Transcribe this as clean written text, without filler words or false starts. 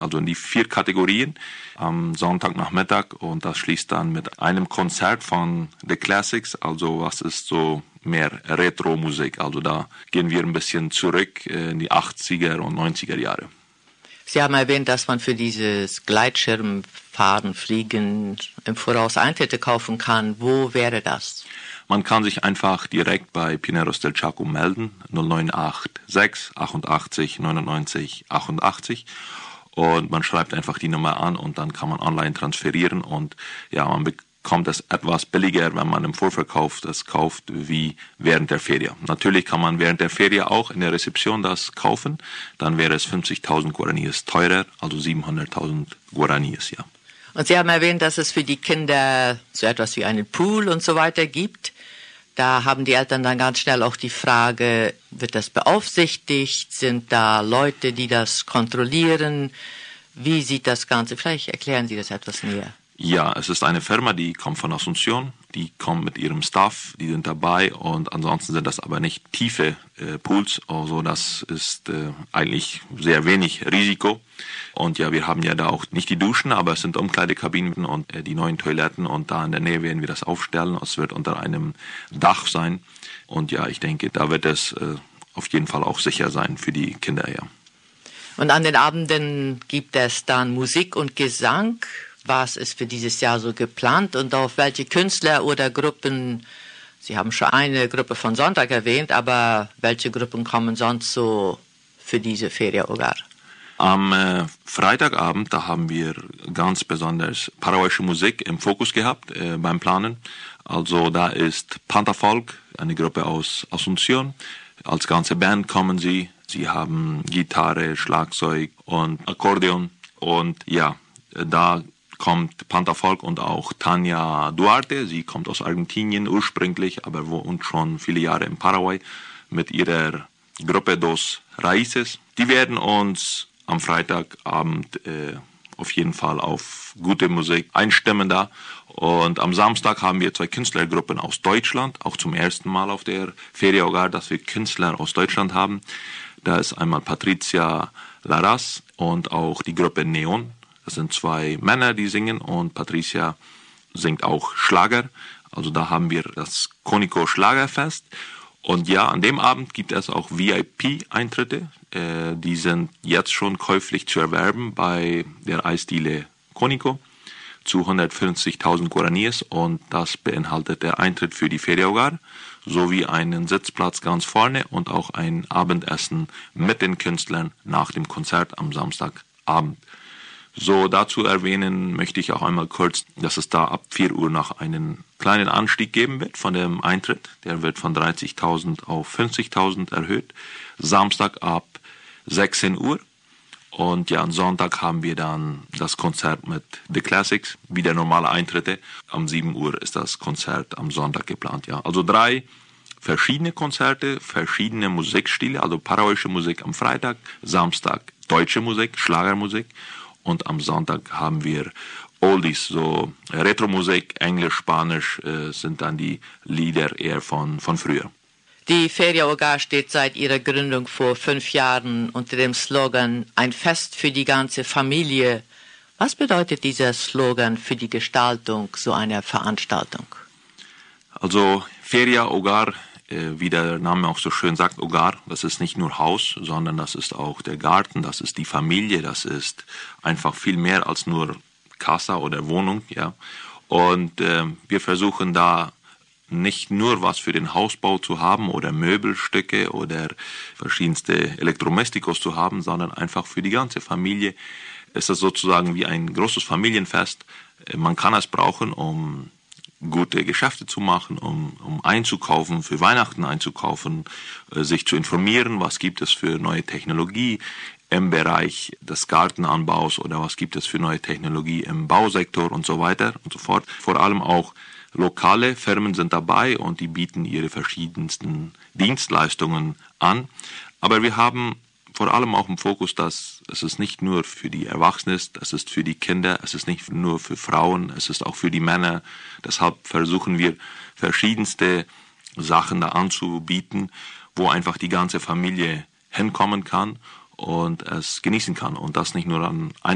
also in die 4 Kategorien am Sonntagnachmittag, und das schließt dann mit einem Konzert von The Classics, also was ist so mehr Retro-Musik, also da gehen wir ein bisschen zurück in die 80er und 90er Jahre. Sie haben erwähnt, dass man für dieses Gleitschirmfahren, Fliegen im Voraus Eintritte kaufen kann. Wo wäre das? Man kann sich einfach direkt bei Pineros del Chaco melden, 0986 88 99 88, und man schreibt einfach die Nummer an und dann kann man online transferieren, und ja, man bekommt es etwas billiger, wenn man im Vorverkauf das kauft, wie während der Ferie. Natürlich kann man während der Ferie auch in der Rezeption das kaufen, dann wäre es 50.000 Guaraníes teurer, also 700.000 Guaraníes, ja. Und Sie haben erwähnt, dass es für die Kinder so etwas wie einen Pool und so weiter gibt. Da haben die Eltern dann ganz schnell auch die Frage, wird das beaufsichtigt? Sind da Leute, die das kontrollieren? Wie sieht das Ganze? Vielleicht erklären Sie das etwas näher. Ja, es ist eine Firma, die kommt von Asunción, die kommt mit ihrem Staff, die sind dabei, und ansonsten sind das aber nicht tiefe Pools, also das ist eigentlich sehr wenig Risiko. Und ja, wir haben ja da auch nicht die Duschen, aber es sind Umkleidekabinen und die neuen Toiletten, und da in der Nähe werden wir das aufstellen. Es wird unter einem Dach sein, und ja, ich denke, da wird es auf jeden Fall auch sicher sein für die Kinder, ja. Und an den Abenden gibt es dann Musik und Gesang. Was ist für dieses Jahr so geplant und auf welche Künstler oder Gruppen? Sie haben schon eine Gruppe von Sonntag erwähnt, aber welche Gruppen kommen sonst so für diese Feria Hogar? Am Freitagabend, da haben wir ganz besonders paraguayische Musik im Fokus gehabt beim Planen. Also da ist Pantafolk, eine Gruppe aus Asunción. Als ganze Band kommen sie. Sie haben Gitarre, Schlagzeug und Akkordeon. Und ja, da kommt Pantafolk und auch Tania Duarte. Sie kommt aus Argentinien ursprünglich, aber wohnt schon viele Jahre in Paraguay mit ihrer Gruppe Dos Raíces. Die werden uns am Freitagabend auf jeden Fall auf gute Musik einstimmen da. Und am Samstag haben wir 2 Künstlergruppen aus Deutschland, auch zum ersten Mal auf der Feria Hogar, dass wir Künstler aus Deutschland haben. Da ist einmal Patricia Larraz und auch die Gruppe Neon. Das sind 2 Männer, die singen, und Patricia singt auch Schlager. Also da haben wir das Conico Schlagerfest. Und ja, an dem Abend gibt es auch VIP-Eintritte. Die sind jetzt schon käuflich zu erwerben bei der Eisdiele Conico zu 150.000 Guaraníes, und das beinhaltet der Eintritt für die Feria Hogar sowie einen Sitzplatz ganz vorne und auch ein Abendessen mit den Künstlern nach dem Konzert am Samstagabend. So, dazu erwähnen möchte ich auch einmal kurz, dass es da ab 4 Uhr noch einen kleinen Anstieg geben wird von dem Eintritt. Der wird von 30.000 auf 50.000 erhöht. Samstag ab 16 Uhr. Und ja, am Sonntag haben wir dann das Konzert mit The Classics, wieder normale Eintritte. Am 7 Uhr ist das Konzert am Sonntag geplant, ja. Also 3 verschiedene Konzerte, verschiedene Musikstile, also paraguayische Musik am Freitag, Samstag deutsche Musik, Schlagermusik. Und am Sonntag haben wir Oldies, so Retro-Musik, Englisch, Spanisch sind dann die Lieder eher von früher. Die Feria Hogar steht seit ihrer Gründung vor 5 Jahren unter dem Slogan "Ein Fest für die ganze Familie". Was bedeutet dieser Slogan für die Gestaltung so einer Veranstaltung? Also Feria Hogar, wie der Name auch so schön sagt, Hogar, das ist nicht nur Haus, sondern das ist auch der Garten, das ist die Familie, das ist einfach viel mehr als nur Casa oder Wohnung, ja. Und wir versuchen da nicht nur was für den Hausbau zu haben oder Möbelstücke oder verschiedenste Elektrodomestikos zu haben, sondern einfach für die ganze Familie. Es ist sozusagen wie ein großes Familienfest. Man kann es brauchen, um gute Geschäfte zu machen, um einzukaufen, für Weihnachten einzukaufen, sich zu informieren, was gibt es für neue Technologie im Bereich des Gartenanbaus oder was gibt es für neue Technologie im Bausektor und so weiter und so fort. Vor allem auch lokale Firmen sind dabei und die bieten ihre verschiedensten Dienstleistungen an. Aber wir haben vor allem auch im Fokus, dass es ist nicht nur für die Erwachsenen ist, es ist für die Kinder, es ist nicht nur für Frauen, es ist auch für die Männer. Deshalb versuchen wir verschiedenste Sachen da anzubieten, wo einfach die ganze Familie hinkommen kann und es genießen kann. Und das nicht nur an